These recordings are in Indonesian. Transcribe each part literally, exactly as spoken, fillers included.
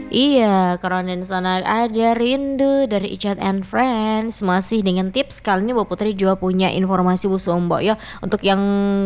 Iya, Keronen sana ada rindu dari Icat and Friends. Masih dengan tips kali ini Bu Putri juga punya informasi Bu Sombo ya untuk yang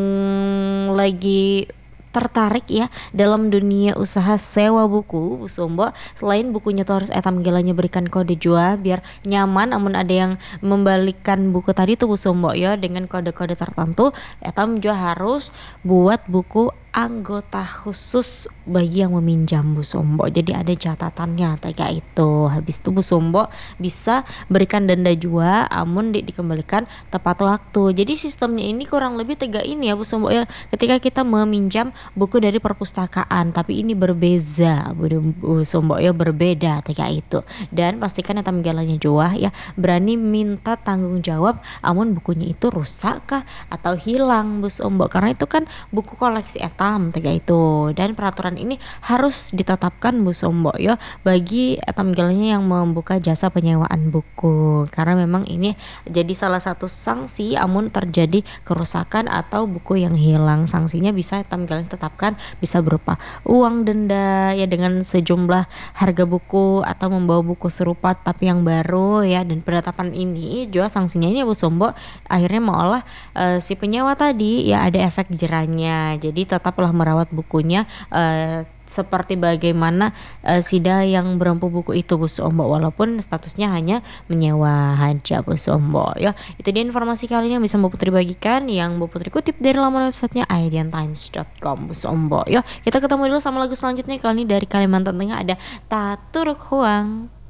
lagi tertarik ya dalam dunia usaha sewa buku Bu Sombo. Selain bukunya tuh harus etam gelanya berikan kode jua biar nyaman, namun ada yang membalikkan buku tadi tuh Bu Sombo ya dengan kode-kode tertentu. Etam juga harus buat buku anggota khusus bagi yang meminjam Bu Sombo. Jadi ada catatannya kayak itu. Habis itu Bu Sombo bisa berikan denda jua amun di dikembalikan tepat waktu. Jadi sistemnya ini kurang lebih tiga ini ya Bu Sombo ya. Ketika kita meminjam buku dari perpustakaan, tapi ini berbeza Bu, Bu Sombo ya, berbeda kayak itu. Dan pastikan etam galanya jua ya berani minta tanggung jawab amun bukunya itu rusak kah atau hilang Bu Sombo, karena itu kan buku koleksi etam tega itu. Dan peraturan ini harus ditetapkan Bu Sombo ya bagi etam galanya yang membuka jasa penyewaan buku, karena memang ini jadi salah satu sanksi amun terjadi kerusakan atau buku yang hilang. Sanksinya bisa etam galanya tetapkan bisa berupa uang denda ya dengan sejumlah harga buku atau membawa buku serupa tapi yang baru ya. Dan penetapan ini juga sanksinya ini Bu Sombo akhirnya maolah uh, si penyewa tadi ya ada efek jerahnya. Jadi tetaplah merawat bukunya uh, seperti bagaimana uh, sida yang berempu buku itu Bu Sombo, walaupun statusnya hanya menyewa aja Bu Sombo ya. Itu dia informasi kali ini yang bisa Bu Putri bagikan, yang Bu Putri kutip dari laman websitenya aidian times dot com Bu Sombo ya. Kita ketemu dulu sama lagu selanjutnya, kali ini dari Kalimantan Tengah ada Taturuk Huang.